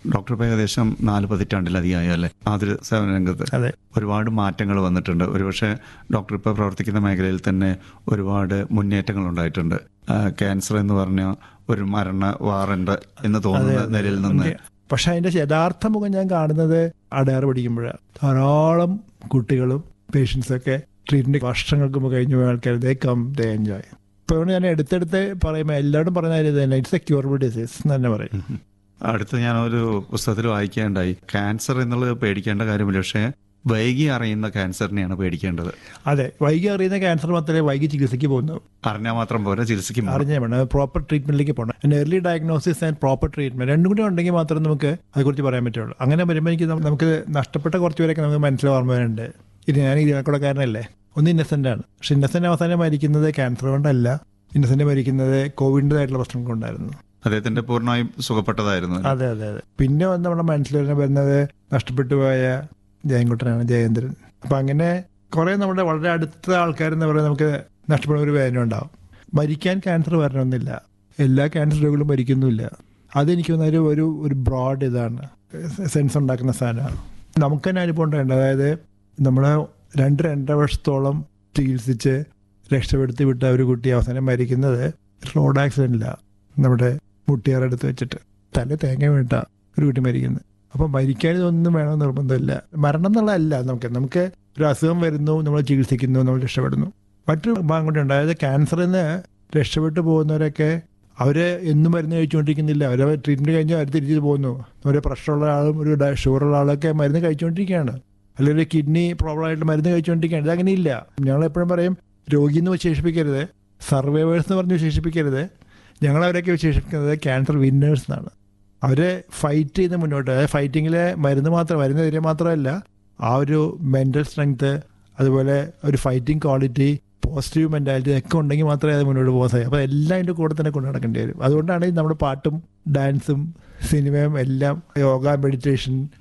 Doctor ഇപ്പോൾ ഏകദേശം 4 പതിറ്റാണ്ടിലധികമായി അല്ലേ ആതുര സേവന രംഗത്ത്? അതെ. ഒരുപാട് മാറ്റങ്ങൾ വന്നിട്ടുണ്ട്. ഒരുപക്ഷെ ഡോക്ടർ ഇപ്പോൾ പ്രവർത്തിക്കുന്ന മേഖലയിൽ തന്നെ ഒരുപാട് മുന്നേറ്റങ്ങൾ ഉണ്ടായിട്ടുണ്ട്. ക്യാൻസർ എന്ന് പറഞ്ഞ ഒരു മരണ വാറണ്ട് എന്ന് തോന്നുന്ന നിലയിൽ നിന്ന്. പക്ഷെ അതിന്റെ യഥാർത്ഥ മുഖം ഞാൻ കാണുന്നത് അടയാറ് പഠിക്കുമ്പോഴാണ്. ധാരാളം കുട്ടികളും പേഷ്യൻസൊക്കെ ട്രീറ്റ്മെന്റ് വർഷങ്ങൾക്ക് മുമ്പ് കഴിഞ്ഞു പോയ ആൾക്കാർ ദേ കം ദേ എൻജോയ്. ഇപ്പോൾ ഞാൻ എടുത്തെടുത്ത് പറയുമ്പോൾ എല്ലാവരും പറയുന്ന കാര്യം തന്നെ ഇറ്റ്സ് എ ക്യൂറബിൾ ഡിസീസ് എന്ന് തന്നെ പറയും. അടുത്ത് ഞാനൊരു പുസ്തകത്തിൽ വായിക്കുകയുണ്ടായി, ക്യാൻസർ എന്നുള്ളത് പേടിക്കേണ്ട കാര്യമില്ല, പക്ഷേ വൈകി അറിയുന്ന ക്യാൻസറിനെയാണ് പേടിക്കേണ്ടത്. അതെ, വൈകി അറിയുന്ന ക്യാൻസർ മാത്രമേ വൈകി ചികിത്സയ്ക്ക് പോകുന്നു. അറിഞ്ഞാൽ മാത്രം പോരാ, ചികിത്സയ്ക്ക് അറിഞ്ഞാൽ വേണം, പ്രോപ്പർ ട്രീറ്റ്മെന്റിലേക്ക് പോകണം. And early diagnosis and proper treatment രണ്ടും കൂടി ഉണ്ടെങ്കിൽ മാത്രമേ നമുക്ക് അതേക്കുറിച്ച് പറയാൻ പറ്റുള്ളൂ. അങ്ങനെ വരുമ്പോൾ എനിക്ക് നമുക്ക് നഷ്ടപ്പെട്ട കുറച്ച് പേരൊക്കെ നമുക്ക് മനസ്സിലായി ഓർമ്മ വരുന്നുണ്ട്. ഇത് ഞാൻ ഇതിനേക്കൂടെക്കാരനല്ലേ, ഒന്ന് ഇന്നസെന്റ് ആണ്. പക്ഷെ ഇന്നസെന്റ് അവസാനം മരിക്കുന്നത് ക്യാൻസർ കൊണ്ടല്ല, ഇന്നസെന്റ് മരിക്കുന്നത് കോവിഡിൻ്റെതായിട്ടുള്ള പ്രശ്നം കൊണ്ടായിരുന്നു. അദ്ദേഹത്തിന്റെ പൂർണ്ണമായും സുഖപ്പെട്ടതായിരുന്നു. അതെ അതെ അതെ. പിന്നെ വന്ന് നമ്മുടെ മനസ്സിൽ വരുന്നത് നഷ്ടപ്പെട്ടു പോയ ജയൻകുട്ടനാണ്, ജയേന്ദ്രൻ. അപ്പം അങ്ങനെ കുറേ നമ്മുടെ വളരെ അടുത്ത ആൾക്കാരെന്ന് പറയുന്നത് നമുക്ക് നഷ്ടപ്പെടുന്ന ഒരു വേദന ഉണ്ടാവും. മരിക്കാൻ ക്യാൻസർ വരണമെന്നില്ല, എല്ലാ ക്യാൻസർ രോഗികളും മരിക്കുന്നുമില്ല. അതെനിക്ക് തോന്നുന്ന ഒരു ബ്രോഡ് ഇതാണ്, സെൻസ് ഉണ്ടാക്കുന്ന സാധനമാണ്. നമുക്ക് തന്നെ അനുഭവം ഉണ്ടായിട്ടുണ്ട്. അതായത് നമ്മളെ 2-2.5 വർഷത്തോളം ചികിത്സിച്ച് രക്ഷപ്പെടുത്തി വിട്ട ഒരു കുട്ടി അവസാനം മരിക്കുന്നത് റോഡ് ആക്സിഡൻറ്റിലാണ്. നമ്മുടെ മുട്ടിയാറെടുത്ത് വെച്ചിട്ട് തല തേങ്ങ വീട്ട ഒരു കുട്ടി മരിക്കുന്നത്. അപ്പം മരിക്കാൻ ഇതൊന്നും വേണമെന്ന് നിർബന്ധമില്ല. മരണം എന്നുള്ളതല്ല, നമുക്ക് ഒരു അസുഖം വരുന്നു, നമ്മൾ ചികിത്സിക്കുന്നു, നമ്മൾ രക്ഷപ്പെടുന്നു. മറ്റൊരു ഭാഗം കൂടി ഉണ്ട്. അതായത് ക്യാൻസറിൽ നിന്ന് രക്ഷപ്പെട്ടു പോകുന്നവരൊക്കെ അവർ എന്നും മരുന്ന് കഴിച്ചുകൊണ്ടിരിക്കുന്നില്ല. അവർ ട്രീറ്റ്മെൻറ്റ് കഴിഞ്ഞാൽ അവർ തിരിച്ചു പോകുന്നു. ഒരു പ്രഷറുള്ള ആളും ഒരു ഷുഗറുള്ള ആളൊക്കെ മരുന്ന് കഴിച്ചുകൊണ്ടിരിക്കുകയാണ്, അല്ലെങ്കിൽ ഒരു കിഡ്നി പ്രോബ്ലം ആയിട്ട് മരുന്ന് കഴിച്ചുകൊണ്ടിരിക്കുകയാണ്. ഇതങ്ങനെയില്ല. ഞങ്ങളെപ്പോഴും പറയും, രോഗിയെന്ന് വിശേഷിപ്പിക്കരുത്, സർവൈവേഴ്സ് എന്ന് പറഞ്ഞ് വിശേഷിപ്പിക്കരുത്. ഞങ്ങളവരൊക്കെ വിശേഷിപ്പിക്കുന്നത് ക്യാൻസർ വിന്നേഴ്സ് എന്നാണ്. അവർ ഫൈറ്റ് ചെയ്ത് മുന്നോട്ട്, അതായത് ഫൈറ്റിങ്ങിലെ മരുന്നെതിരെ മാത്രമല്ല, ആ ഒരു മെൻ്റൽ സ്ട്രെങ്ത്, അതുപോലെ ഒരു ഫൈറ്റിംഗ് ക്വാളിറ്റി, പോസിറ്റീവ് മെൻറ്റാലിറ്റി ഒക്കെ ഉണ്ടെങ്കിൽ മാത്രമേ അത് മുന്നോട്ട് പോകാൻ സാധിക്കും. അപ്പോൾ എല്ലാം അതിൻ്റെ കൂടെ തന്നെ കൊണ്ടു നടക്കേണ്ടി വരും. അതുകൊണ്ടാണ് നമ്മുടെ പാട്ടും ഡാൻസും സിനിമയും എല്ലാം, യോഗ, മെഡിറ്റേഷൻ,